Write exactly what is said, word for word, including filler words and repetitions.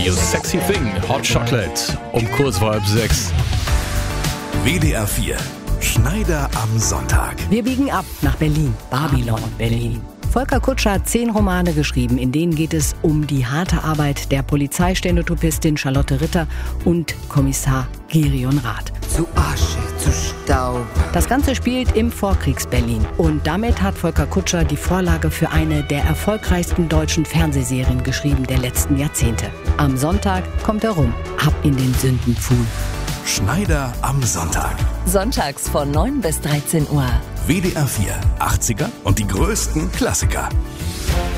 You Sexy Thing, Hot Chocolate, um kurz vor halb sechs. W D R vier, Schneider am Sonntag. Wir biegen ab nach Berlin, Babylon, Berlin. Volker Kutscher hat zehn Romane geschrieben, in denen geht es um die harte Arbeit der Polizeistenotypistin Charlotte Ritter und Kommissar Gerion Rath. Zu Asche, zu Staub. Das Ganze spielt im Vorkriegs-Berlin und damit hat Volker Kutscher die Vorlage für eine der erfolgreichsten deutschen Fernsehserien geschrieben der letzten Jahrzehnte. Am Sonntag kommt er rum, ab in den Sündenpfuhl. Schneider am Sonntag. Sonntags von neun bis dreizehn Uhr. W D R vier, achtziger und die größten Klassiker.